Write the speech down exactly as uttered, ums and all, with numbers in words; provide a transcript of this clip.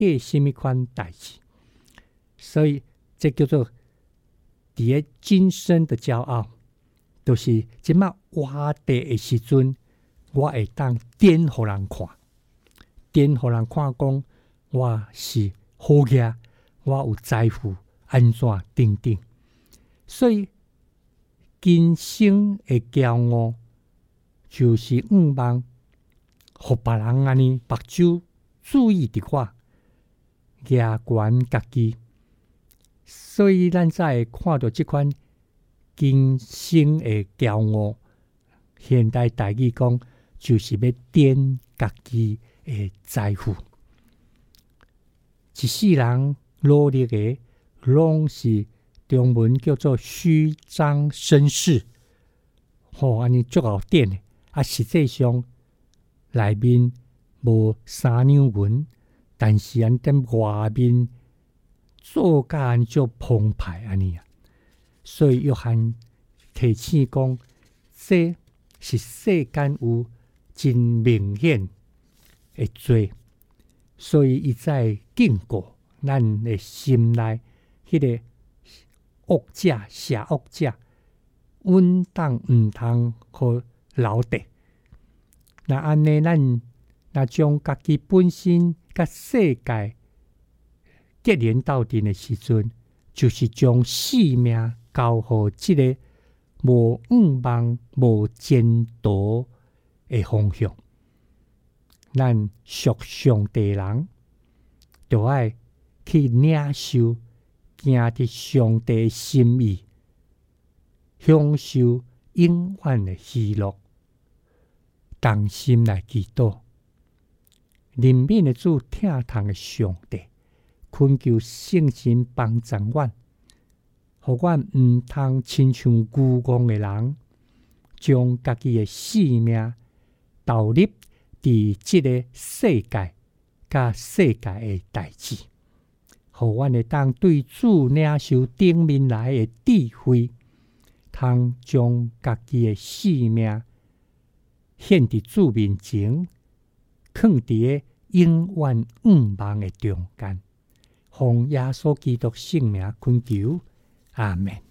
做什么款代志。所以这叫做伫个今生的骄傲，就是即摆活地的时阵，我会当展互人看，展互人看讲我是好嘢，我有财富，安怎等等。所以今生的骄傲，就是毋望互别人安尼目睭注意伫我，牙悬家己。所以咱才会看到即款今生的骄傲，现代台语讲就是要展家己的财富。一世人努力的，拢是中文叫做虚张声势，吼、哦，安尼足够点的，啊，实际上内面无三两文，但是安踮外面做甲安足澎湃安尼啊。所以约翰提醒讲，这是世间有真明显的罪，所以伊才警告咱的心内迄个恶者、邪恶者，稳当毋通互留地。那安尼，咱若将家己本身甲世界结连斗阵的时阵，就是将性命交互即个无仰望、无前途的方向。咱属上帝人，就爱去领受行伫上帝的心意，享受永远的喜乐。同心来祈祷，怜悯的主，疼痛的上帝，恳求圣神帮助阮，互阮毋通亲像愚妄的人，将家己的性命投入伫即个世界甲世界的代志，互阮会当对主领受顶面来的智慧，通将家己的性命献伫主面前，放伫个永远仰望的中间，奉耶稣基督圣名恳求，阿们。